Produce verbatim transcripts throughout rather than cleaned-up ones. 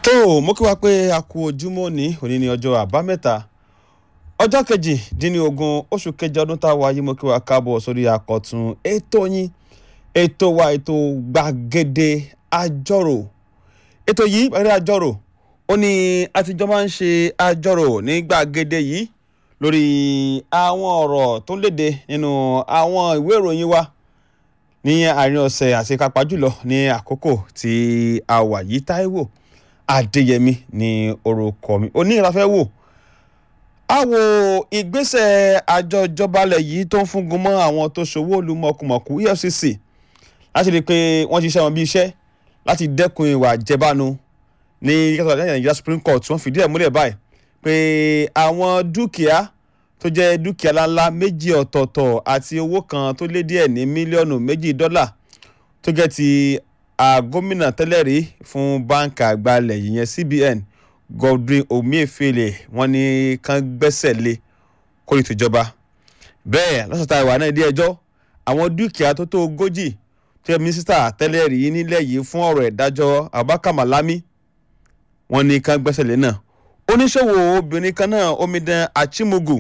tó mo kí wa pé a kú ojúmọ́ ní òní ní ọjọ́ àbámẹ́ta ọjọ́ kejìdínlógún oṣù kẹjọ ọdún tá a wáyé. mo kí wa káàbọ̀ sórí àkọ́tún ètò yín ètò wa ètò gbàgede àjọrò. ètò yìí gbàgede àjọrò ó ní àtijọ́ máa ń ṣe àjọrò ní gbàgede yìí lórí àwọn ọ̀rọ̀ tó léde nínú àwọn ìwé ìròyìn wa ní àárín ọ̀sẹ̀ àti kápá jùlọ ní àkókò tí a wà yìí. Táíwò Adéyẹmí ní orúkọ mi. òní la fẹ́ wò a wo ìgbésẹ̀ àjọ ìjọbalẹ̀ yìí tó ń fúngun mọ́ àwọn tó ṣòwò olúmọkùmọ̀kù E F C C láti rí i pé wọ́n ti ṣe wọn bí iṣẹ́ láti dẹ́kun ìwà àjẹbánu ní yàtọ̀ Nàìjíríà Supreme Court. wọ́n fìdí ẹ̀ múlẹ̀ báyìí pé àwọn dúkìá tó jẹ́ dúkìá ńláńlá méjì ọ̀tọ̀ọ̀tọ̀ àti owó kan tó lé díẹ̀ ní mílíọ̀nù méjì dọ́là tó jẹ́ ti gómìnà tẹ́lẹ̀ rí fún báńkì àgbà ilẹ̀ yìí yẹn C B N Godwin Emefiele wọ́n ní kán gbẹ́sẹ̀ lé kórè tìjọba. bẹ́ẹ̀ lọ́sọ̀tà ìwà náà ilé ẹjọ́ àwọn dúkìá tó tó ogójì tó yẹ mínísítà tẹ́lẹ̀ rí nílẹ̀ yìí fún ọ̀rọ̀ ìdájọ́ Abubakar Malami wọ́n ní kán gbẹ́sẹ̀ lé náà. oníṣòwò obìnrin kan náà Omidan Achimugu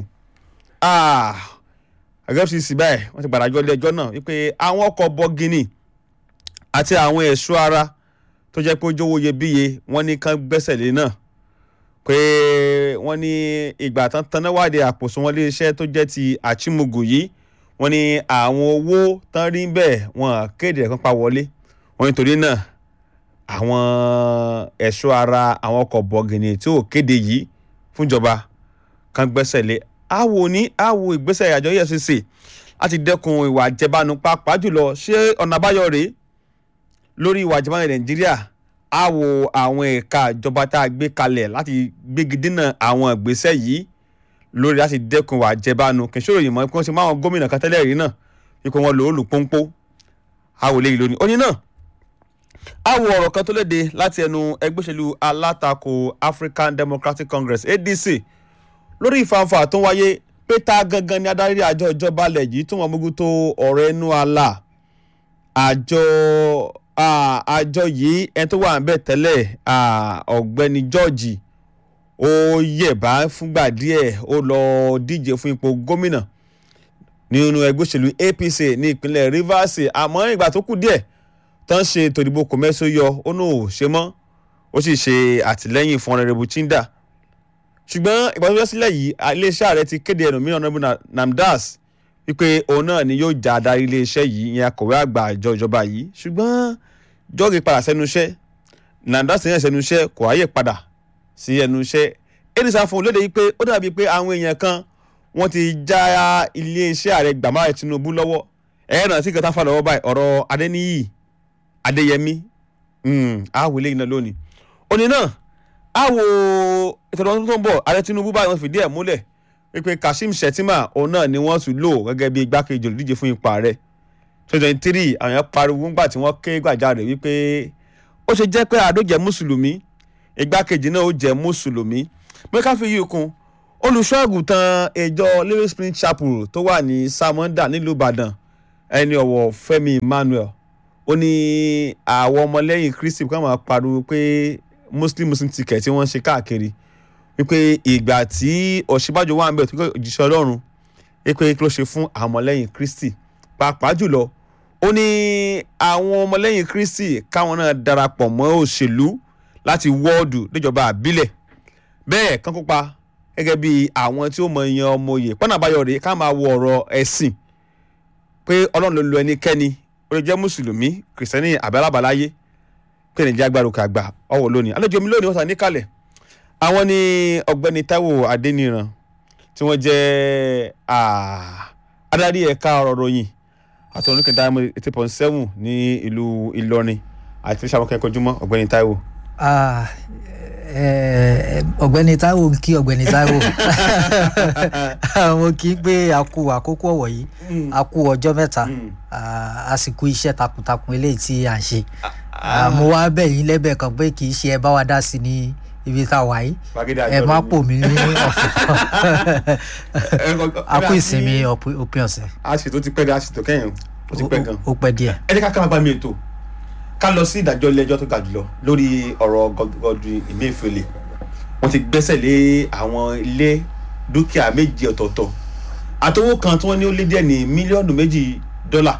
àgọ́ F C C báyìí wọ́n ti gbàdájọ́ ilé ẹjọ́ náà wípé àwọn ọkọ̀ bọ́gìnì àti àwọn ẹ̀ṣọ́ ara tó jẹ́ pé ó jówó iyebíye wọ́n ní kán gbẹ́sẹ̀ lé náà pé wọ́n ní ìgbà tán tanáwádìí àpòsùn wọn iléeṣẹ́ tó jẹ́ ti Achimugu yìí wọ́n ní àwọn owó tán rí bẹ́ẹ̀ wọ́n kéde ẹ̀kan pa wọlé. wọ́n nítorí náà àwọn ẹ̀ṣọ́ ara àwọn ọkọ̀ bọ̀gìnì tí ò kéde yìí fúnjọba kán gbẹ́sẹ̀ lé. àwo ní àwo ìgbésẹ̀ àjọ E F C C láti dẹ́kun ìwà àjẹbánu pàápàá jùlọ ṣé ọ̀nà àbáyọ rèé lórí ìwà àjẹbánu Nàìjíríà. àwo àwọn ẹ̀ka ìjọba tá a gbé kalẹ̀ láti gbégi dínà àwọn ìgbésẹ̀ yìí lórí láti dẹ́kun ìwà àjẹbánu. kì í ṣòro yìí mọ́ pé wọ́n ti máa wọn gómìnà kan tẹ́lẹ̀ rí náà wípé wọ́n lò ó lù pọ́npọ́. àwo lè lónìí òní náà àwo ọ̀rọ̀ kan tó léde láti ẹnu ẹgbẹ́ òṣèlú alátakò African Democratic Congress A D C lórí ìfàǹfà tó ń wáyé pé ta gangan ni adarí àjọ ìjọba alẹ̀ yìí tó wọn mójútó ọ̀rọ̀ ẹnu àlà àjọ àjọ yìí ẹni tó wà ń bẹ̀ tẹ́lẹ̀ ọ̀gbẹ́ni George ó yẹ̀bá fúngbà díẹ̀ ó lọ díje fún ipò gómìnà nínú ẹgbẹ́ òṣèlú A P C ní ìpínlẹ̀ Rivers. àmọ́ ìgbà tó kù díẹ̀ tán ṣe ètò ìdìbò kòmẹ́sọ yọ ó náà ò ṣe mọ́ ó sì ṣe àtìlẹ́yìn fún Honorable Chinda. ṣùgbọ́n ìgbà tó yọ sílẹ̀ yìí iléeṣẹ́ ààrẹ ti kéde ẹnu mìíràn Honorable Namdas wípé òun náà ni yóò já adarí iléeṣẹ́ yìí ìyẹn akọ̀wé àgbà àjọ ìjọba yìí. ṣùgbọ́n George padà sẹ́nu iṣẹ́ Namdas yẹn sẹ́nu iṣẹ́ kò ráyè padà sí ẹnu iṣẹ́. ẹnìṣà fún olóde yìí pé ó dàbí pé àwọn èèyàn kan wọ́n ti já iléeṣẹ́ ààrẹ gbàmá Tinubu lọ́wọ́. ẹ̀ẹ́nà tí kẹta fà lọ́wọ́ báyìí ọ̀rọ̀ Adéníyì Adéyẹmí àwọ̀ ilé iná lónìí. òní náà àwọ̀ ìtọ́jú tó ń bọ̀ ààrẹ Tinubu báyìí wọ́n fìdí ẹ̀ múlẹ̀ wípé Kashim Shettima òun náà ni wọ́n tún lò gẹ́gẹ́ bí igbákejì olùdíje fún ipò ààrẹ twenty twenty three. àwọn èèyàn pariwo ńgbà tí wọ́n ké gbàjarè wípé ó ṣe jẹ́ pé àdó jẹ́ mùsùlùmí igbákejì náà ó jẹ́ mùsùlùmí. pé ká fi yí ikun olùṣọ́ àgùntàn ìjọ Living Spring Chapel tó wà ní Samonda nílùú Ìbàdàn ẹni ọ̀wọ̀ Fẹ́mi Emmanuel ó ní àwọn ọmọlẹ́yìn Kristi kí wọ́n máa pariwo pé muslim muslim ticket tí wọ́n ń ṣe káàkiri wípé ìgbà tí Ọ̀ṣínbàjò wà ń bẹ̀ tó kọ́ òjíṣẹ́ Ọlọ́run wípé kí ló ṣe fún àwọn ọmọlẹ́yìn Kristi pàápàá jùlọ ó ní àwọn ọmọlẹ́yìn Kristi káwọn náà darapọ̀ mọ́ òṣèlú láti wọ́ọ̀dù níjọba àbílẹ̀ bẹ́ẹ̀ kán kópa gẹ́gẹ́ bí àwọn tí ó mọ iyan ọmọ òye pọ́nà àbáyọ rèé ká máa wo ọ̀rọ̀ ẹ̀sìn pé Ọlọ́run ló lo ẹnikẹ́ni ó lè jẹ́ mùsùlùmí kìrìsìtẹ́nì àbẹ́lábàláyé pé nàìjíríà agbárùkù àgbà ọwọ́ lónìí. àlejò mi lónìí wọ́n sàn níkàlẹ̀ àwọn ní ọ̀gbẹ́ni Táíwò Adéníran tí wọ́n jẹ́ adarí ẹ̀ka ọ̀rọ̀ ròyìn àti oníkẹta eighty point seven ní ìlú Ìlọrin àti ìṣàwọn kẹ́kọ̀ọ́ jùmọ̀ ọ̀gbẹ́ni Táíwò. ọ̀gbẹ́ni Táíwò ń kí ọ̀gbẹ́ni Táíwò mo kì í pé a kú àkókò ọ̀wọ̀ yìí a kú ọjọ́ mẹ́ta àsìkò iṣẹ́ takuntakun eléyìí tí à ń ṣe. mo wá bẹ̀ yín lẹ́bẹ̀ kan pé kì í ṣe ẹ bá wa dá sí ní ibi tá a wà yìí ẹ má pò mí ní ọ̀fọ̀ a kú ìsinmi òpin ọ̀sẹ̀. a ṣètò ti pẹ́ dé a ṣètò kẹ́yìn ó ti pẹ́ gan. ó pẹ́ díẹ̀. ẹ jẹ́ ká kára bá mi ètò ká lọ sí ìdájọ́ ilé ẹjọ́ tó ga jùlọ lórí ọ̀rọ̀ Godwin Emefiele. Wọ́n ti gbẹ́sẹ̀ lé àwọn ilé dúkìá méjì ọ̀tọ̀ọ̀tọ̀ àtowó kan tí wọ́n ní ó lé díẹ̀ ní mílíọ̀nù méjì dọ́là.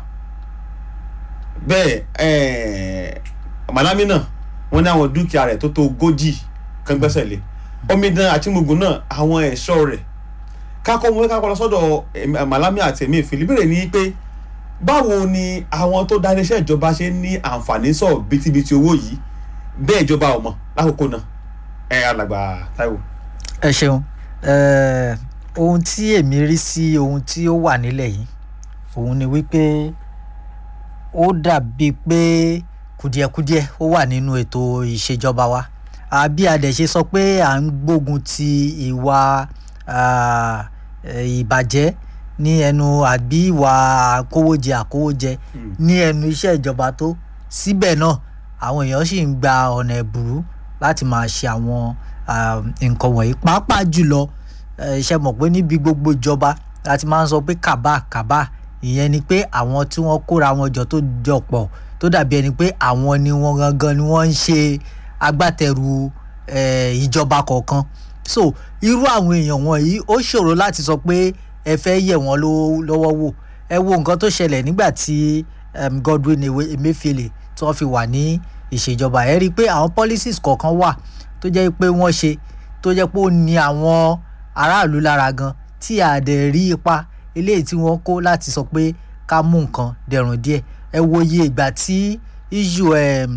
Bẹ́ẹ̀ Malami náà wọ́n ní àwọn dúkìá rẹ̀ tó tó ogójì kan gbẹ́sẹ̀ lé. Omidan Achimugwu náà àwọn ẹ̀ṣọ́ rẹ̀ kákọ́ mú kákọ́ lọ sọ́dọ̀ Malami àti Emefiele béèrè ní pé báwo ni àwọn tó dá iléeṣẹ́ ìjọba ṣe ní àǹfààní sọ bítíbitì owó yìí bẹ́ẹ̀ ìjọba ọmọ lákòókò náà ẹ alàgbà Táíwò. ẹ ṣeun ohun tí èmi rí sí ohun tí ó wà nílẹ̀ yìí òun ni wípé ó dàbí pé kùdìẹ̀kudiẹ ó wà nínú ètò ìṣèjọba wa àbí adẹ̀ ṣe sọ pé à ń gbógun ti ìwà ìbàjẹ́ ní ẹnu àbí ìwà àkówójẹ àkówójẹ ní ẹnu iṣẹ́ ìjọba tó síbẹ̀ náà àwọn èèyàn sì ń gba ọ̀nà ẹ̀bùrú láti máa ṣe àwọn nǹkan wọ̀nyí pàápàá jùlọ iṣẹ́ mọ̀ pé níbi gbogbo ìjọba láti máa ń sọ pé kàbá kàbá ìyẹn ni pé àwọn tí wọ́n kóra wọn jọ tó jọ pọ̀ tó dàbí ẹni pé àwọn ni wọ́n gangan ni wọ́n ń ṣe agbátẹrù ìjọba kọ̀ọ̀kan so irú àwọn èèyàn wọ̀nyí ó ṣòro láti sọ pé ẹ fẹ́ yẹ̀ wọ́n lọ́wọ́ wò ẹ wo nǹkan tó ṣẹlẹ̀ nígbà tí Godwin Emefiele tí wọ́n fi wà ní ìṣèjọba ẹ rí i pé àwọn policies kọ̀ọ̀kan wà tó jẹ́ pé wọ́n ṣe tó jẹ́ pé ó ní àwọn aráàlú lára gan tí a dẹ̀ rí ipa eléyìí tí wọ́n kó láti sọ pé ká mú nǹkan dẹ̀rùn díẹ̀ ẹ wo iye ìgbà tí issue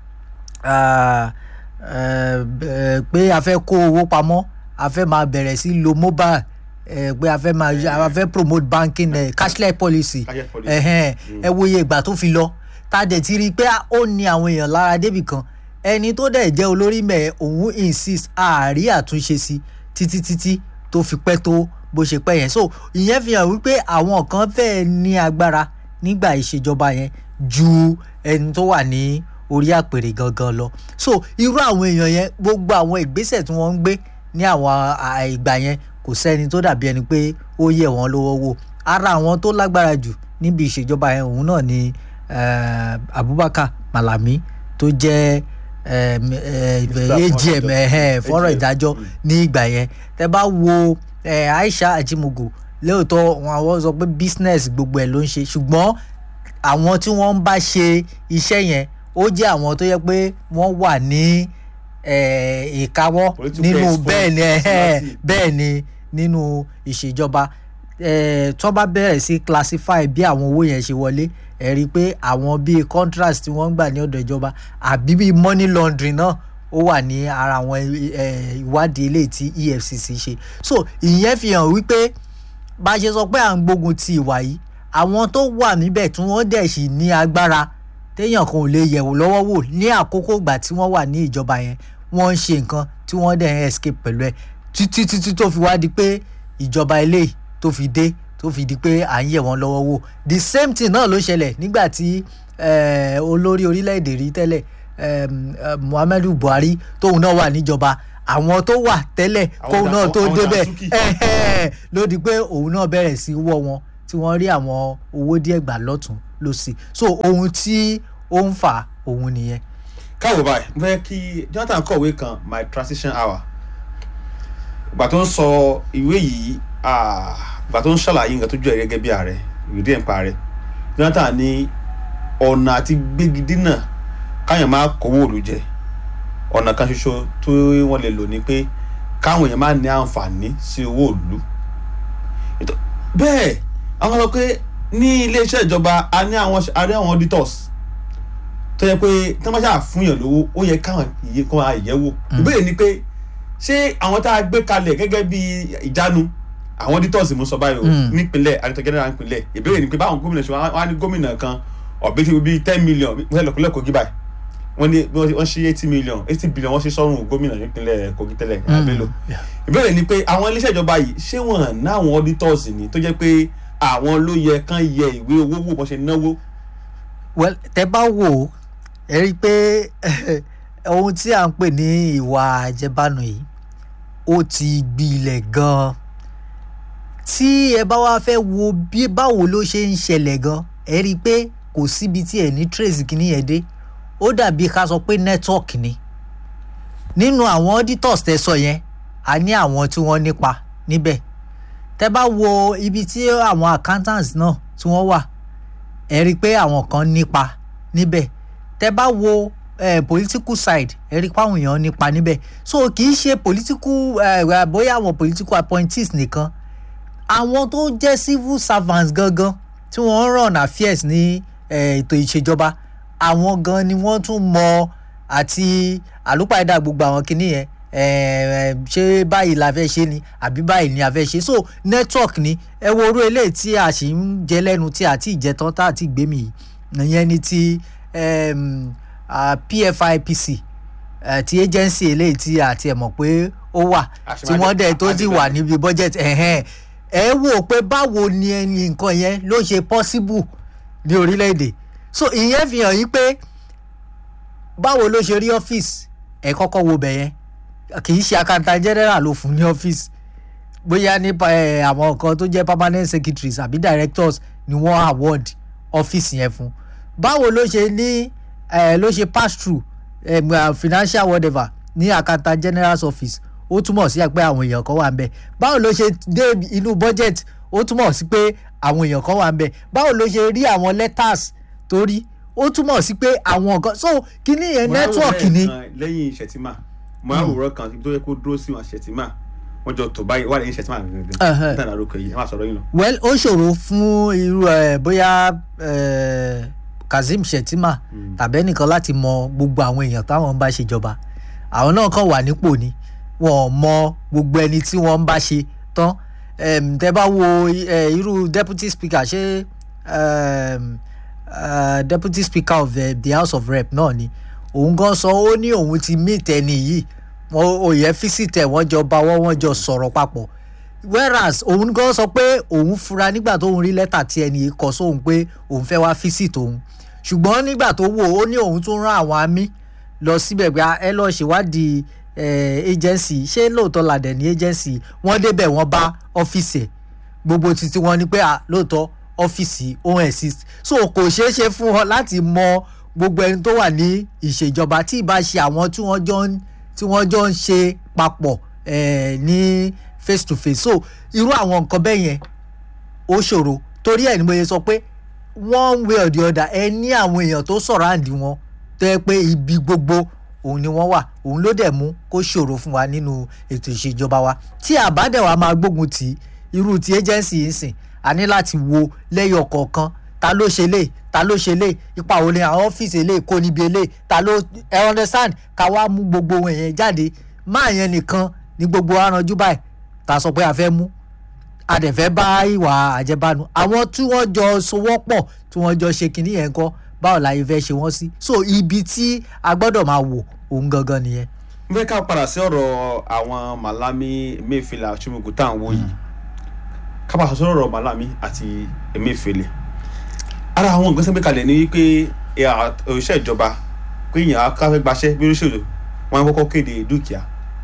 pé a fẹ́ kó owó pamọ́ a fẹ́ máa bẹ̀rẹ̀ sí lo mobile pé a fẹ́ máa a fẹ́ promote banking uh, cashless policy ẹ wo iye ìgbà tó fi lọ tá a dẹ̀ ti rí i pé ó ní àwọn èèyàn lára débì kan ẹni tó dẹ̀ jẹ́ olórí mẹ́ òun insist àárí àtúnṣe sí títí títí tó fi pẹ́ tó bó ṣe pẹ́ yẹn so ìyẹn fi hàn wípé àwọn kan fẹ́ẹ́ ní agbára nígbà ìṣèjọba yẹn ju ẹni tó wà ní orí àpèrè gangan lọ so irú àwọn èèyàn yẹn gbogbo àwọn ìgbésẹ̀ tí wọ́n ń gbé ní àwọn ìgbà yẹn kò sẹ́ni tó dàbí ẹni pé ó yẹ̀ wọ́n lọ́wọ́ wò ara àwọn tó lágbára jù níbi ìṣèjọba yẹn òun náà ni uh, Abubakar Malami tó jẹ́ A G M fọ́nrán ìdájọ́ ní ìgbà yẹn tẹ́ bá wo Aisha Achimugwu lóòótọ́ àwọn sọ pé business gbogbo ẹ̀ ló ń ṣe ṣùgbọ́n àwọn tí wọ́n ń bá ṣe iṣẹ́ yẹn ó jẹ́ àwọn tó yẹ pé wọ́n wà ní ìkáwọ́ nínú bẹ́ẹ̀ ni bẹ́ẹ̀ ni nínú ìṣèjọba tó bá bẹ̀rẹ̀ sí classify bí àwọn owó yẹn ṣe wọlé ẹ rí i pé àwọn bíi contracts tí wọ́n ń gbà ní ọ̀dọ̀ ìjọba àbí bíi money laundering náà ó wà ní ara àwọn ìwádìí eléyìí tí E F C C ṣe so ìyẹn fi hàn wípé bá a ṣe sọ pé à ń gbógun ti ìwà yìí àwọn tó wà níbẹ̀ tí wọ́n dẹ̀ sì ní agbára téèyàn kan ò lè yẹ̀wò lọ́wọ́ wò ní àkókò ìgbà tí wọ́n wà ní ìjọba yẹn wọ́n ń ṣe nǹkan tí wọ́n dẹ̀ ń escape pẹ̀lú ẹ̀ títí títí tó fi wá di pé ìjọba eléyìí tó fi dé tó fi di pé à ń yẹ̀ wọ́n lọ́wọ́ wò the same thing náà ló ṣẹlẹ̀ nígbà tí olórí orílẹ̀-èdè rí tẹ́lẹ̀ Muhammadu Buhari tóun náà wà níjọba àwọn tó wà tẹ́lẹ̀ kóun náà tó débẹ̀ ló di pé òun náà bẹ̀rẹ̀ sí wọ́ wọn tí wọ́n rí àwọn owó díẹ̀ gbà lọ́tún lọ́sì so ohun tí ó ń fà òun nìyẹn. káwọ báyìí mo fẹ́ kí Jonathan kọ̀wé kan my transition hour ìgbà tó ń sọ ìwé yìí ìgbà tó ń ṣàlàyé nǹkan tó jọ ẹ̀ gẹ́gẹ́ bí ààrẹ ìrírí ẹ̀ ń pa ààrẹ Jonathan ní ọ̀nà àti gbégidínà káyàn máa kówó òòlù jẹ ọ̀nà kan ṣoṣo tó wọ́n lè lò ní pé káwọn èèyàn máa ní àǹfààní sí owó òòlù bẹ́ẹ̀ àwọn sọ pé ní iléeṣẹ́ ìjọba a ní àwọn a rí àwọn auditors tó yẹ pé tí wọ́n bá ṣáà fún yàn lówó ó yẹ káwọn iye kan àyẹ̀wò ìbéèrè ni pé ṣé àwọn tá a gbé kalẹ̀ gẹ́gẹ́ bí ìjánu àwọn auditors mo sọ báyìí o nípínlẹ̀ auditor general nípínlẹ̀ ìbéèrè ni pé báwọn gómìnà ṣe wọ́n á ní gómìnà kan ọ̀bẹ tí bíi ten million wọ́n lọ́kùnrin Kogi báyìí wọ́n ní wọ́n ṣe eighty million eighty billion wọ́n ṣe sọ́run gómìnà nípínlẹ̀ Kogi tẹ́lẹ̀ Bello ìbéèrè ni pé àwọn iléeṣẹ́ ìjọba yìí ṣé wọ́n ná àwọn auditors ni tó jẹ́ pé àwọn ló yẹ kán yẹ ìwé owó wò bọ́n ṣe náwó. well tẹ bá wò ẹ rí i pé ohun tí à ń pè ní ìwà àjẹbánu yìí ó ti gbilẹ̀ gan-an tí ẹ bá wá fẹ́ wo bí báwo ló ṣe ń ṣẹlẹ̀ gan ẹ rí i pé kò síbi tí ẹ ní trace kìíní yẹn dé ó dàbí ká sọ pé network ni nínú àwọn auditors tẹ́ sọ yẹn a ní àwọn tí wọ́n nípa níbẹ̀ tẹ́ bá wo ibi tí àwọn accountants náà tí wọ́n wà ẹ rí i pé àwọn kan nípa níbẹ̀ tẹ́ bá wo eh, political side ẹ rí i pé àwọn èèyàn nípa níbẹ̀ so kì í ṣe political eh, bóyá àwọn political appointees nìkan àwọn tó jẹ́ civil servants gangan tí wọ́n run affairs ní ètò ìṣèjọba àwọn gan ni wọ́n tún mọ àti àlùpàdà gbogbo àwọn kinní yẹn ṣé báyìí la fẹ́ ṣe ni àbí báyìí ni a fẹ́ ṣe so network ni ẹ wo orú eléyìí tí a sì ń jẹ lẹ́nu tí àti ìjẹtán tá àti ìgbémi yìí ìyẹn ni ti um, uh, P F I P C uh, ti agency eléyìí tí àti ẹ̀ mọ̀ pé ó wà tí wọ́n dẹ̀ tó ti wà níbi budget ẹ̀hẹ́n ẹ wò pé báwo ni ẹni nǹkan yẹn ló ṣe possible ní orílẹ̀-èdè so ìyẹn fi hàn yín pé báwo ló ṣe rí ọ́fíìsì ẹ kọ́kọ́ wo bẹ̀ yẹn kì í ṣe accountant general ló fún ní ọ́fíìsì bóyá nípa àwọn nǹkan tó jẹ́ permanent secretaries àbí directors ni wọ́n award ọ́fíìsì yẹn fún báwo ló ṣe ní ló ṣe pass through um, financial whatever ní accountant general's office ó túmọ̀ sí pé àwọn èèyàn kan wà ń bẹ̀ báwo ló ṣe dé inú budget ó túmọ̀ sí pé àwọn èèyàn kan wà ń bẹ̀ báwo ló ṣe rí àwọn letters tó rí ó túmọ̀ sí pé àwọn nǹkan so kíní yẹn network ni. lẹ́yìn Shettima mo á wòrán kan tó yẹ kó dúró sí wọn Shettima wọ́n jọ tó báyìí wà lẹ́yìn Shettima gẹ́gẹ́ nígbà àròkọ yìí ẹ máa sọ̀rọ̀ yín lọ. well ó ṣòro fún irú ẹ bóyá Kazeem Shettima tàbí ẹnìkan láti mọ gbogbo àwọn èèyàn táwọn ń bá ṣèjọba àwọn náà kàn wà nípò ni wọn mọ gbogbo ẹni tí wọ́n ń bá ṣe tán tẹ́ bá wo irú deputy speaker ṣé um, uh, deputy speaker of the, the House of Rep náà ni òun gan sọ ó ní òun ti meet ẹni yìí wọn òye fisitẹ wọ́n jọ bá wọ́n wọ́n jọ sọ̀rọ̀ papọ̀ whereas òun gan sọ pé òun fura nígbà tó ń rí lẹ́tà tí ẹni yìí kọ sóhun pé òun fẹ́ wá visit òun ṣùgbọ́n nígbà tó wò ó ní òun tún rán àwọn àmì lọ síbẹ̀ pé ẹ lọ́ọ́ ṣèwádìí agency ṣé lóòótọ́ la dẹ̀ ní agency wọ́n débẹ̀ wọ́n bá ọ́fíìsì ẹ̀ gbogbo títí wọn ni pé lóòótọ́ ọ́fíìsì òun exist so kò ṣeé ṣe fún wọn láti mọ gbogbo ẹni tó wà ní ìṣèjọba tí ìbá ṣe àwọn tí wọ́n jọ ń tí wọ́n jọ ń ṣe papọ̀ ní face to face so irú àwọn nǹkan bẹ́ẹ̀ yẹn ó ṣòro torí ẹ̀ ni mo yẹ sọ pé one way or the other ẹ ní àwọn èèyàn tó surround wọn tẹ́ pé ibi gbogbo òun ni wọ́n wà òun ló dẹ̀ mú kó ṣòro fún wa nínú ètò ìṣèjọba wa tí àbádẹ́wà máa gbógun tì irú ti agency yìí sìn a ní láti wo lẹ́yọ̀ kọ̀ọ̀kan ta ló ṣe lè ta ló ṣe lè ipa wo ni àwọn ọ́fíìsì lè kó níbi ilé ta ló ẹ understand ká wá mú gbogbo ohun yẹn jáde máa yẹn nìkan ní gbogbo aranjú báyìí ta sọ pé a fẹ́ mú a dẹ̀ fẹ́ bá ìwà àjẹbánu àwọn tí wọ́n jọ sowọ́pọ̀ tí wọ́n jọ ṣe kinní yẹn kọ́ báwo la yẹ fẹ́ ṣe wọ́n sí so ibi tí a gbọ́dọ̀ máa wò òun gangan nìyẹn. n fẹ́ ká padà sí ọ̀rọ̀ àwọn Malami Emefiele Achimugwu tá à ń wò yìí ká bá sọ ọ̀rọ̀ Malami àti Emefiele ara àwọn ìgbésẹ̀ gbé kalẹ̀ ní wípé òṣìṣẹ́ ìjọba pé èèyàn káfẹ́ gbaṣẹ́ bí olóṣèlú wọn kọ́kọ́ kéde dúkìá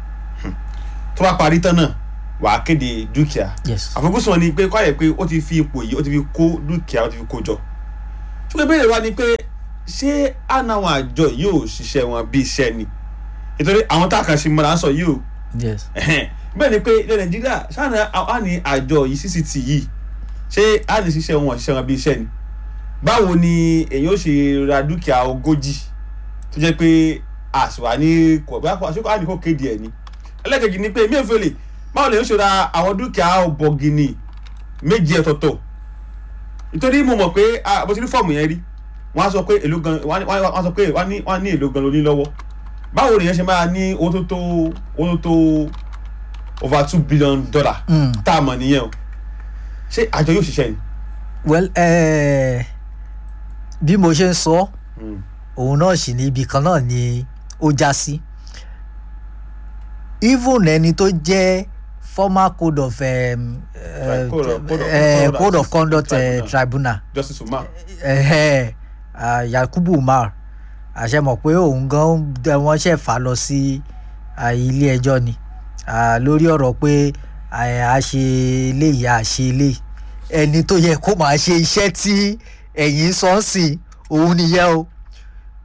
tó bá parí tán náà wàá kéde dúkìá àfojúsùn ni pé kọ́yẹ̀ pé ó ti fi ipò yìí ó ti fi kó dúkìá ó ti fi kó jọ ṣùgbọ́n ìbéèrè wa ni pé ṣé ànáwọn àjọ yóò ṣiṣẹ́ wọn bí iṣẹ́ ni nítorí àwọn tá a kàn ṣe mọ́ra ń sọ yìí o bẹ́ẹ̀ ni pé ilẹ̀ Nàìjíríà ṣáà á ní àjọ yìí C C T yìí ṣé á lè ṣiṣẹ́ wọn ṣiṣẹ́ wọn bí iṣẹ́ ni báwo ni èyàn ó ṣe ra dúkìá ogójì tó jẹ́ pé àṣùwà ní àṣùkò àdìkò kéde ẹ̀ ni ẹlẹ́kẹ̀jì ni pé Emefiele báwo lè ń ṣe ra àwọn dúkìá bọ̀gìnì méjì ọ̀tọ̀ọ̀tọ̀ nítorí mo mọ̀ pé bó ti rí fọ́ọ̀mù yẹn rí wọ́n á sọ pé èlò gan wọ́n á sọ pé wọ́n á ní èlò gan lóní lọ́wọ́ báwo lèyàn ṣe máa ní owó tó tó owó tó tó over two billion dollar tá a mọ̀ nìyẹn o ṣé àjọ yóò ṣiṣẹ́ ni. well uh... bí mo ṣe ń sọ òun náà sì ní ibì kan náà ni ó já sí even ẹni tó jẹ́ former code of um, uh, code of, code of, uh, code code of conduct tribunal, uh, tribunal. Justice Umar uh, uh, Yakubu Umar àṣẹ mọ̀ pé òun gan wọ́n ṣẹ̀ fà lọ sí ilé ẹjọ́ ni lórí ọ̀rọ̀ pé a ṣe eléyìí a ṣe eléyìí ẹni tó yẹ kó máa ṣe iṣẹ́ tí ẹ̀yin sọ ń sìn òun nìyẹn o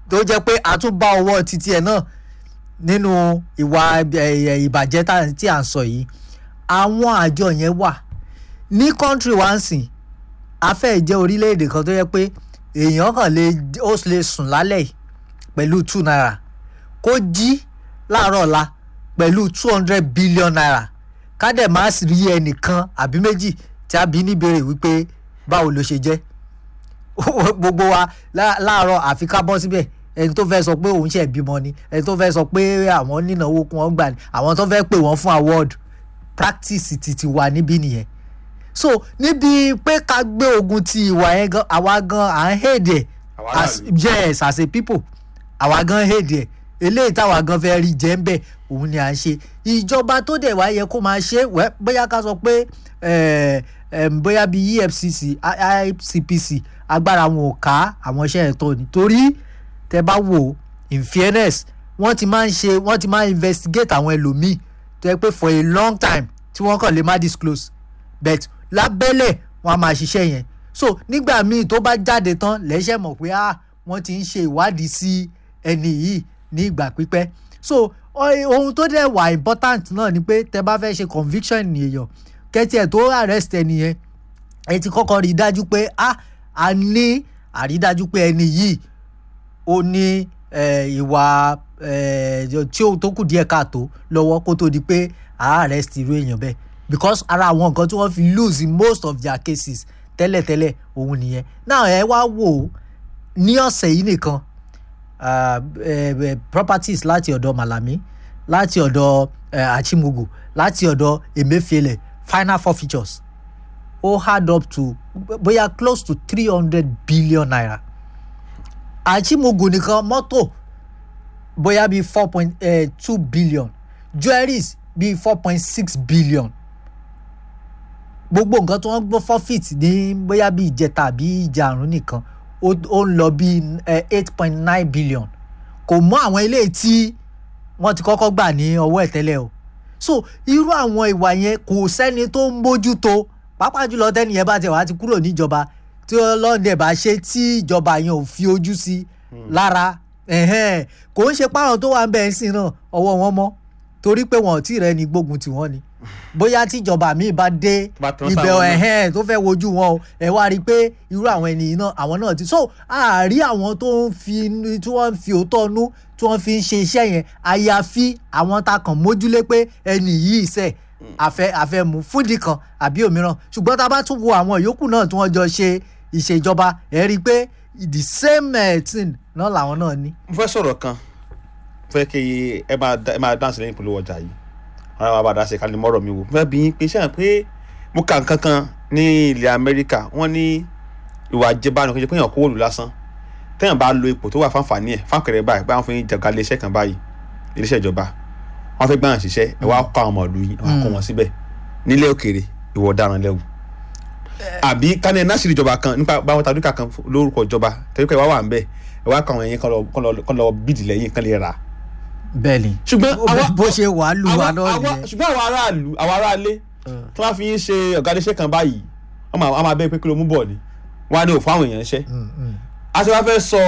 tó jẹ́ pé a tún bá ọwọ́ títí ẹ̀ náà nínú ìwà ìbàjẹ́ tí à ń sọ yìí àwọn àjọ yẹn wà ní country wa ń sìn afẹ́ jẹ́ orílẹ̀-èdè kan tó yẹ pé èèyàn kàn lè ó lè sùn lálẹ́ yìí pẹ̀lú two naira kó jí láàárọ̀ ọ̀la pẹ̀lú two hundred billion naira ká dẹ̀ má rí ẹnìkan àbí méjì tí a bí níbèrè wípé báwo ló ṣe jẹ́ gbogbo wa láàárọ̀ àfi ká bọ́ síbẹ̀ ẹni tó fẹ́ sọ pé òun ṣe bímọ ni ẹni tó fẹ́ sọ pé àwọn nínáwó kún wọn gbà ní àwọn tó fẹ́ pè wọ́n fún award practice ti ti wà níbí nìyẹn so níbi pé ká gbé ogun ti ìwà yẹn gan àwa gan à ń hèdè as yes as a people àwa gan hèdè eléyìí táwa gan fẹ́ rí jẹ́ ń bẹ̀ òun ni à ń ṣe ìjọba tó dẹ̀ wá yẹ kó máa ṣe wẹ́ bóyá ká sọ pé bóyá bíi E F C C I C P C agbára wọn ò ká àwọn iṣẹ́ ẹ̀tọ́ ni torí tẹ bá wò in fairness wọ́n ti máa ń ṣe wọ́n ti máa ń investigate àwọn ẹlòmíì tó yẹ pé for a long time tí wọ́n kàn lè má disclose but lábẹ́lẹ̀ wọ́n á máa ṣiṣẹ́ yẹn so nígbà míì tó bá jáde tán lẹ́sẹ̀ mọ̀ pé ah wọ́n ti ń ṣe ìwádìí sí ẹni yìí ní ìgbà pípẹ́ so ohun tó dẹ̀ wà important náà ni pé tẹ bá fẹ́ ṣe conviction èèyàn kẹ́tì ẹ̀ tó arrest ẹni yẹn ẹ ti kọ́kọ́ rí i dájú pé ah a ní àrídájú pé ẹni yìí ó ní ìwà tí ó tó kù díẹ̀ káàtó lọ́wọ́ kó tó di pé a arrest irú èèyàn bẹ́ẹ̀ because ara àwọn nǹkan tí wọ́n fi lose in most of their cases tẹ́lẹ̀tẹ́lẹ̀ òun nìyẹn náà ẹ wá wò ó ní ọ̀sẹ̀ yìí nìkan properties láti ọ̀dọ̀ Malami láti ọ̀dọ̀ Achimugu láti ọ̀dọ̀ Emefiele final forfeitures ó add up to bóyá close to three hundred billion naira Achimugu nìkan mọ́tò bóyá bíi four point two billion jewelries bíi four point six billion gbogbo nǹkan tí wọ́n gbọ́ forfeit ní bóyá bíi ìjẹta àbí ìjàrún nìkan ó ń lọ bíi eight point nine billion kò mọ àwọn ilé tí wọ́n ti kọ́kọ́ gbà ní ọwọ́ ẹ̀ tẹ́lẹ̀ o so irú àwọn ìwà yẹn kò sẹ́ni tó ń bójútó pàápàá jùlọ tẹ́ni yẹn bá tẹ̀ wá ti kúrò níjọba tí ọlọ́dẹ bá ṣe tí ìjọba yẹn ò fi ojú sí lára kò ń ṣe páwọn tó wà ń bẹ̀ ń sìn náà ọwọ́ wọn mọ́ torí pé wọn ò tí ì rẹ́ni gbógun tì wọ́n ni bóyá tíjọba míì bá dé ibẹ̀ ẹ̀hẹ́n tó fẹ́ wojú wọn o ẹ̀ wá rí i pé irú àwọn ènìyàn náà àwọn náà ti so àárí àwọn tó ń fi tí wọ́n ń fi òótọ́ nú tí wọ́n fi ń ṣe iṣẹ́ yẹn àyàfi àwọn tá kàn mójúlé pé ẹni yìí sẹ̀ àfẹ́ àfẹ́ mú fúndì kan àbí òmíràn ṣùgbọ́n tá a bá tún wo àwọn ìyókù náà tí wọ́n jọ ṣe ìṣèjọba ẹ̀ rí i pé the same thing náà làwọn náà ní. mo fẹ́ sọ̀rọ̀ kan fẹ́ kí ẹ máa dáǹsì lẹ́yìn polówó ọjà yìí wọn á bá dá sí ká lè mọ́rọ̀ mi wò fẹ́ bí yín pé ṣáà pé mo kà nǹkan kan ní ilẹ̀ Amẹ́ríkà wọ́n ní ìwà àjẹbánu kò jẹ́ pé èèyàn kó wòlù lásán téèyàn bá lo ipò tó wà fáǹfààní ẹ̀ fáǹkẹ̀rẹ̀ báyìí báwọn fi ń jẹ̀ka iléeṣẹ́ kan báyìí iléeṣẹ́ ìjọba wọ́n fẹ́ gbà hàn ṣiṣẹ́ ẹ̀ wá kọ́ àwọn ọmọ ìlú yìí wọ́n kó wọn síbẹ̀ nílẹ̀ òkèèrè ìwọ ọ̀daràn lẹ́wù àbí kánẹ́ náṣìírí ìjọba kan nípa báwọn tàdúkà kan lórúkọ ìjọba tàdúkà ìwà wà ń bẹ̀ ẹ̀ wá kọ́ àwọn ẹ̀yìn kan lọ bídì lẹ́yìn kan lè rà bẹ́ẹ̀ni ṣùgbọ́n bó ṣe wà á lù wá náà nìyẹn. ṣùgbọ́n àwọn aráàlú àwọn aráalé tí wọ́n fi ń ṣe ọ̀gá iléeṣẹ́ kan báyìí wọ́n máa bẹ́ẹ̀ pé kí ló mú bọ̀ ni wọ́n á ní òfin àwọn èèyàn ṣẹ́. a ti wá fẹ́ sọ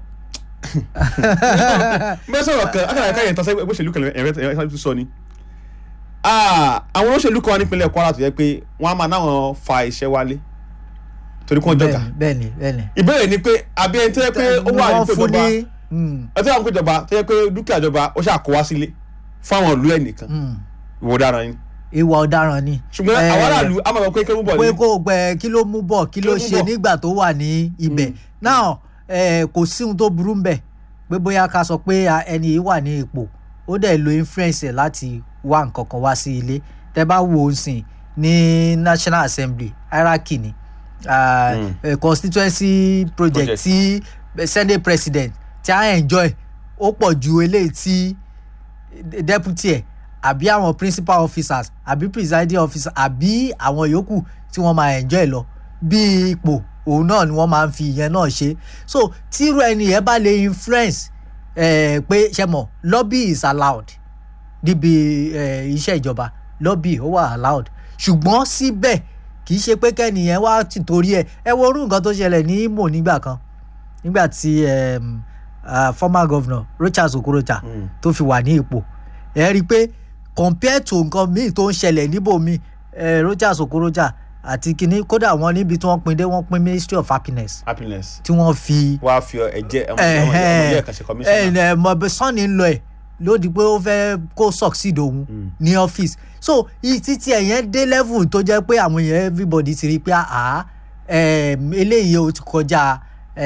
bẹ́ẹ̀ sọ̀rọ̀ kan akẹ́kọ̀ọ́ ẹ̀ka yẹn tán sẹ́gbẹ́ òṣèlú kan ẹ̀rẹ́ sọ ni. àwọn olóṣèlú kan wà nípínlẹ̀ Kwara tó yẹ pé wọ́n á máa náwọn fa iṣẹ́ wálé torí kí wọ́n jọ̀gá. bẹ́ẹ̀ni bẹ́ẹ̀ni. ìbéèrè ni pé àbí ẹni tó yẹ pé ó wà nípò ìjọba ẹtí àwọn ìjọba tó yẹ pé dúkìá ìjọba ó ṣàkó wá sílé fáwọn ìlú ẹ nìkan ìwà ọ̀daràn ni. ìwà ọ̀daràn ni. ṣùgbọ́n àwọn aráàlú á máa bọ̀ pé kí ló mú bọ̀ ni. pé kó gbẹ kí ló mú bọ̀ kí ló ṣe nígbà tó wà ní ibẹ̀ náà kò sí ohun tó burú mbẹ̀ pé bóyá ká sọ pé ẹni yìí wà ní ipò ó dẹ̀ lo influence láti wá nǹkan kan wá sí ilé tẹ́ bá wo sìn ní National Assembly hierarchy ni constituency project tí Senate president tí a enjoy ó pọ̀ ju eléyìí tí deputy ẹ̀ àbí àwọn principal officers àbí presiding officer àbí àwọn yòókù tí wọ́n máa enjoy lọ bí ipò òun náà ni wọ́n máa ń fi ìyẹn náà ṣe so tírú ẹni yẹn bá lè influence eh, pé ṣe mọ̀ lobby is allowed níbi iṣẹ́ ìjọba lobby ó wà allowed ṣùgbọ́n síbẹ̀ kì í ṣe pé kẹ́niyẹn wá tìtorí ẹ̀ ẹ wo orú nǹkan tó ṣẹlẹ̀ ní Imo nígbà kan nígbà tí uh, former governor Rochas Okorocha mm. tó fi wà ní ipò ẹ rí i pé compare to nǹkan míì tó ń ṣẹlẹ̀ níbòmíì eh, Rochas Okorocha àti kìíní kódà wọn níbi tí wọ́n pín dé wọ́n pín Ministry of Happiness happiness tí wọ́n fi wàá fi ẹ̀jẹ̀ ọmọdé ẹ̀ka ṣe commissioner mọ̀bẹ sọ́ni ń lọ ẹ̀ ló di pé ó fẹ́ kó succeed òun ní ọ́fíìsì so títí ẹ̀yẹn dé level tó jẹ́ pé àwọn èèyàn everybody ti rí pé àá eléyìí ó ti kọjá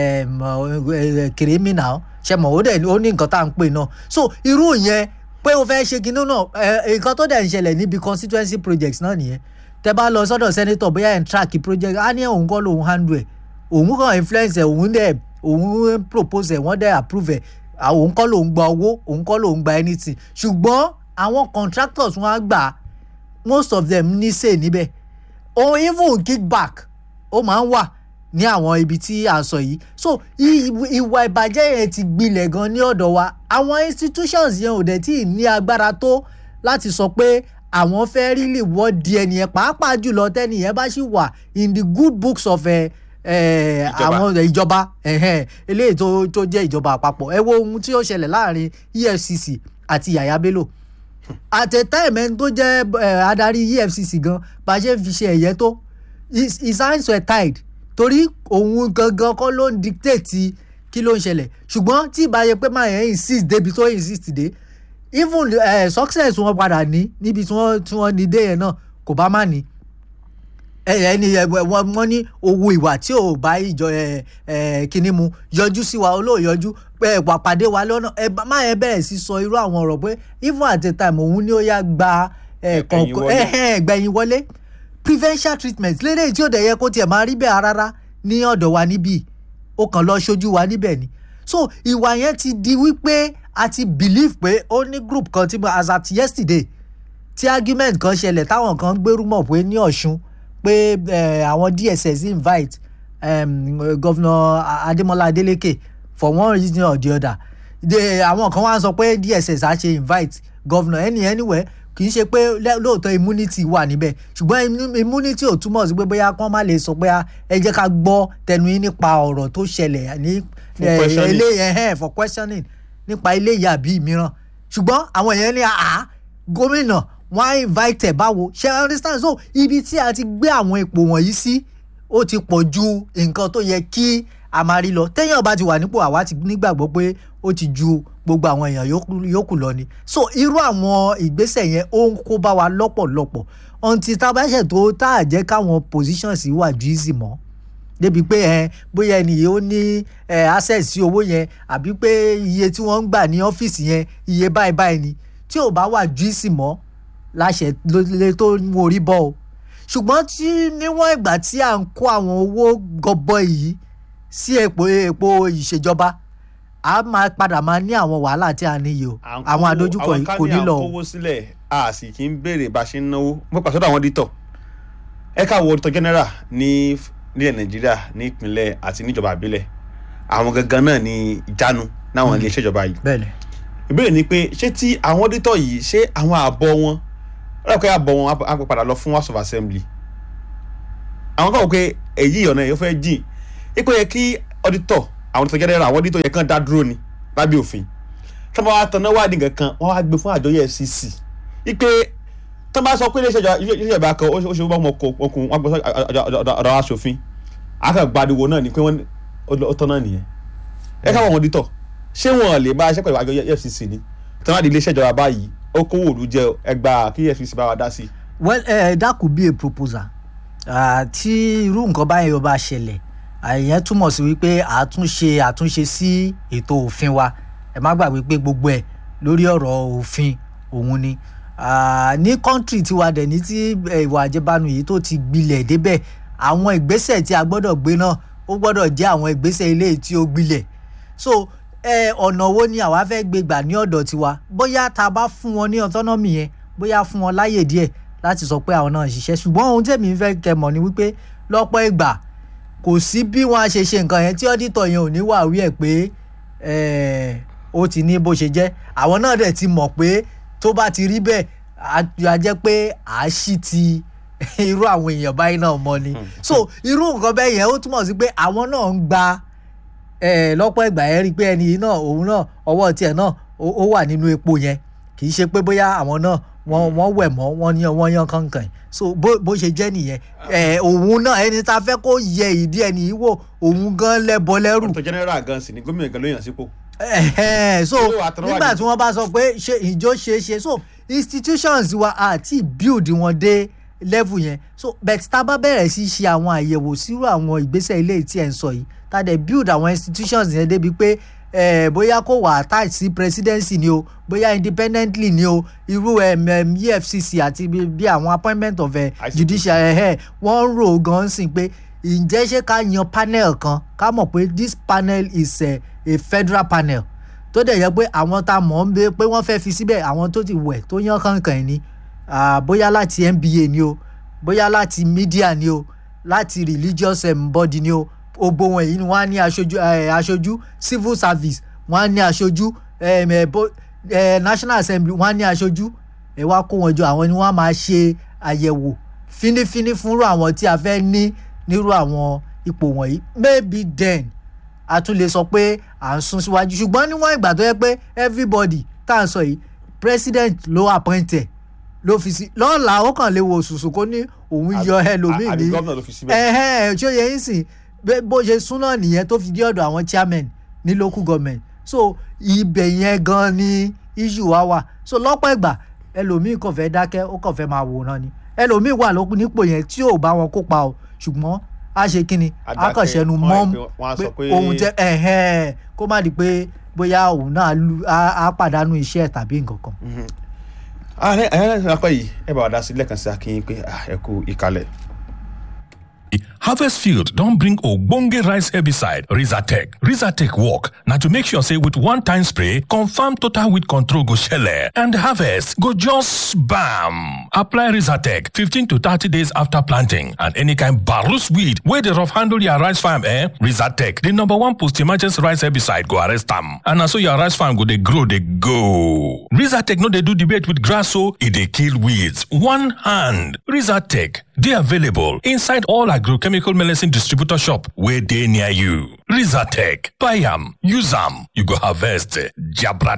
criminal ṣe mọ̀ ó dẹ̀ ó ní nǹkan tá à ń pè náà so irú yẹn pé o fẹ́ ṣe kinní náà nǹkan tó dẹ̀ ń ṣẹlẹ̀ níbi constituency projects náà nìyẹn tẹ bá lọ sọ́dọ̀ senator bóyá ẹ̀ ń track project á ní òun kọ́ lòun handle ẹ̀ òun kàn influence ẹ̀ òun dẹ̀ òun propose ẹ̀ wọ́n dẹ̀ approve ẹ̀ òun kọ́ lòun gba owó òun kọ́ lòun gba anything ṣùgbọ́n àwọn contractors wọn á gbà most of them ní say níbẹ̀ or even kickback ó máa ń wà ní àwọn ibi tí à ń sọ yìí so ìwà ìbàjẹ́ yẹn ti gbilẹ̀ gan ní ọ̀dọ̀ wa àwọn institutions yẹn ò dẹ̀ tí ì ní agbára tó láti sọ pé àwọn fẹ́ really wọ́ di ẹnìyẹn pàápàá jùlọ tẹ́nìyẹn bá sì wà in the good books of àwọn ìjọba eléyìí tó jẹ́ ìjọba àpapọ̀ ẹ wo ohun tí ó ṣẹlẹ̀ láàrin E F C C àti Yaya Bello at a time ẹni tó jẹ́ adarí E F C C gan bá ṣe fi ṣe ẹ̀yẹ tó his hands were tied torí òun gangan kọ́ ló ń dictate kí ló ń ṣẹlẹ̀ ṣùgbọ́n tí ìbáyẹ pé máa yẹn insist débi tó insist dé even uh, success wọn padà ní níbi tí wọ́n tí wọ́n ní dé yẹn náà kò bá má ní ẹni wọ́n ní owó ìwà tí ò bá ìjọ kíní mu yọjú sí wa olóòyọjú pé ẹ̀pà pàdé wa lọ́nà ẹ má yẹn bẹ̀rẹ̀ sí sọ irú àwọn ọ̀rọ̀ pé even at a time òun ni ó yá gba kọ̀ọ̀kan gbẹ̀yìn wọlé prevention treatment lédè tí ó dẹ̀ yẹ kó tiẹ̀ máa rí bẹ́ẹ̀ rárá ní ọ̀dọ̀ wa níbí ó kàn lọ ṣojú wa níbẹ̀ ni so ìwà yẹn ti di wípé a ti believe pé ó ní group kan tí mo as at yesterday tí argument kan ṣẹlẹ̀ táwọn kan gbérú mọ̀ pé ní Ọ̀ṣun pé àwọn D S S invite um, Governor Ademola Adeleke for one reason or the other àwọn kan wá sọ pé D S S á ṣe invite governor any anywhere kì í ṣe pé lóòótọ́ immunity wà níbẹ̀ ṣùgbọ́n immunity ò túmọ̀ sí pé bóyá kán má lè sọ pé ẹ jẹ́ ká gbọ́ tẹnu yín nípa ọ̀rọ̀ tó ṣẹlẹ̀ ní eléyìí for questioning nípa eléyìí àbí mìíràn ṣùgbọ́n àwọn èèyàn ní àá gómìnà wọ́n á invite ẹ̀ báwo ṣe understand so ibi tí a ti gbé àwọn ipò wọ̀nyí sí ó ti pọ̀ ju nǹkan tó yẹ kí a máa rí lọ téèyàn bá ti wà nípò àwa ti nígbàgbọ́ pé ó ti ju gbogbo àwọn èèyàn yòókù lọ ni so irú àwọn ìgbésẹ̀ yẹn ó ń kó bá wa lọ́pọ̀lọpọ̀ until tabasẹ̀ tó tá à jẹ́ káwọn positions wà ju easy mọ́ débi pé ẹ bóyá ẹni yìí ó ní ẹ access sí owó yẹn àbí pé iye tí wọ́n ń gbà ní ọ́fíìsì yẹn iye báyìí báyìí ni tí ò bá wà ju easy mọ́ láṣẹ lè tó mú orí bọ́ o ṣùgbọ́n tí níwọ̀n ìgbà tí à ń kó àwọn owó gọbọi yìí sí epo epo ìṣèjọba a máa padà máa ní àwọn wàhálà tí a níyì o àwọn àdójúkọ yìí kò ní lọ. àwọn kan ní à ń kówó sílẹ̀ a sì kì í béèrè bá a ṣe ń náwó mo pàṣẹ àwọn auditor ẹ̀ka wo auditor general ní nílẹ̀ Nàìjíríà ní ìpínlẹ̀ àti níjọba àbílẹ̀ àwọn gangan náà ní ìjánu náwọn ilé iṣẹ́ ìjọba yìí. ìbéèrè ni pé ṣé tí àwọn auditor yìí ṣé àwọn àbọ̀ wọn ọlọ́pàá àbọ̀ wọn á padà lọ fún House of Assembly àwọn kan wò pé èyí ọ̀nà yìí ó fẹ́ jìn ipò yẹ kí auditor àwọn auditor general àwọn auditor yẹ kán dá dúró ni lábẹ́ òfin tí wọ́n bá tanná wádìí nǹkan wọ́n wá gbé fún àjọ E F C C ipe tí wọ́n bá sọ pé iléeṣẹ́ ìjọba kan ó ṣe wọ́n ọkùn wọn gbọ́ ọ̀dọ̀ aṣòfin akàgbàdìwò náà ni pé wọ́n ó tán náà nìyẹn ẹ káwọn auditor ṣé wọn lè bá aṣẹ́ pẹ̀lú àjọ E F C C ni tí wọ́n á di iléeṣẹ́ ìjọba báyìí ó kówó òlu jẹ ẹgbàá kí E F C C bá wa dá sí. well uh, that could be a proposal tí irú nǹkan báyìí ó bá ṣẹlẹ̀ àyẹn túmọ̀ sí wípé àtúnṣe àtúnṣe sí ètò òfin wa ẹ má gbàgbé pé gbogbo ẹ̀ lórí ọ̀rọ̀ òfin òun ni ní kọ́ńtírì tiwa dẹ̀ ní tí ìwà àjẹbánu yìí tó ti gbilẹ̀ débẹ̀ àwọn ìgbésẹ̀ tí a gbọ́dọ̀ gbé náà ó gbọ́dọ̀ jẹ́ àwọn ìgbésẹ̀ ilé tí ó gbilẹ̀ so ọ̀nà wo ni àwa fẹ́ gbé gbà ní ọ̀dọ̀ tiwa bóyá tá a bá fún wọn ní autonomy yẹn bóyá fún wọn láyè díẹ̀ láti sọ pé àwọn náà ń ṣiṣẹ́ ṣùgbọ́n ohun tèmi fẹ́ kẹ́ mọ̀ ni wípé lọ́pọ̀ ìgbà kò sí bí wọ́n á ṣe ṣe nǹkan yẹn tí ọ́dítọ̀ yẹn ò ní wà wí ẹ̀ pé ó ti ní bó ṣe jẹ́ àwọn náà dẹ̀ ti mọ̀ pé tó bá ti rí bẹ́ẹ̀ á jẹ́ pé àáṣì ti irú àwọn èèyàn báyìí náà mọ́ ni so irú nǹkan bẹ́ẹ̀ yẹn ó túmọ̀ sí pé àwọn náà ń gba ẹ lọ́pọ̀ ìgbà ẹ rí i pé ẹni yìí náà òun náà ọwọ́ tiẹ̀ náà ó wà nínú epo yẹn kì í ṣe pé bóyá àwọn náà wọ́n wọ́n wẹ̀ mọ́ wọ́n yan wọ́n yan kankan so bó bó ṣe jẹ́ nìyẹn ẹ òun náà ẹni tá a fẹ́ kó yẹ ìdí ẹni yìí wò òun gan lẹ́bọ lẹ́rù. ọ̀tọ̀ general gan sì ni gómìnà gan ló yàn sípò. so nígbà tí wọ́n bá sọ pé ṣe ìjọ ṣe é ṣe so institutions wa àti build wọn dé level yẹn so but tá a bá bẹ̀rẹ̀ sí ṣe àwọn àyẹ̀wò sírú àwọn ìgbésẹ̀ ilé tí ẹ̀ ń sọ yìí tá a dẹ̀ build àwọn institutions yẹn débi pé eh, bóyá kò wà attached sí presidency ni o bóyá independently ni o irú um, um, E F C C àti bí àwọn appointment of uh, judicial eh, wọ́n ń rò gan sí pé ǹjẹ́ ṣé ká yan panel kan ká mọ̀ pé this panel is uh, a federal panel tó dẹ̀ yẹ pé àwọn tá a mọ̀ ń bẹ pé wọ́n fẹ́ fi síbẹ̀ àwọn tó ti wẹ̀ tó yan kankan ni uh, bóyá láti N B A ni o bóyá láti media ni o láti religious um, body ni o gbogbo wọn yìí ni wọ́n á ní aṣojú aṣojú civil service wọ́n á ní aṣojú um, uh, national assembly wọ́n á ní aṣojú ẹ wá kó wọn jọ àwọn ni wọ́n á máa ṣe àyẹ̀wò fínífíní fúnrú àwọn tí a fẹ́ ní nírú àwọn ipò wọ̀nyí maybe then a tún lè sọ pé à ń sún síwájú ṣùgbọ́n níwọ̀n ìgbà tó yẹ pé everybody tá à ń sọ yìí president ló appoint ẹ̀ ló fi sí lọ́la ó kàn lè wo òṣùṣù kó ní òun yọ ẹlòmíì ní ẹ̀hẹ́n tí ó yẹ yín sìn bó ṣe sún náà nìyẹn tó fi dé ọ̀dọ̀ àwọn chairman ní local government so ibẹ̀ yẹn gan ni issue wa wà so lọ́pọ̀ ìgbà ẹlòmíì kàn fẹ́ dákẹ́ ó kàn fẹ́ máa wòran ni ẹlòmíì wà nípò yẹn tí ò bá wọn kópa o ṣùgbọ́n a ṣe kí ni a kàn ṣẹnu mọ́m pé òun jẹ ẹ̀hẹ́n kó má di pé bóyá òun náà á pàdánù iṣẹ́ tàbí nǹkan kan. ààrẹ ààrẹ apá yìí ẹ bá wa dá sí lẹ́ẹ̀kan sí akínyìn pé ẹ kú ìkàlẹ̀. Harvest Field don bring ogbonge rice herbicide Rizatec. Rizatec work na to make sure say with one time spray, confirm total weed control go shele and harvest go just bam. Apply Rizatec fifteen to thirty days after planting and any kind barus weed wey dey rough handle your rice farm eh? Rizatec, the number one post-emergency rice herbicide go arrest am. And na so your rice farm go dey grow dey go. Rizatec no dey do debate with grass so e dey kill weeds. One hand. Rizatec dey available inside all agrochemical medicine distributor shop wey dey near you. Rizatec, buy am, use am, you go harvest jabra.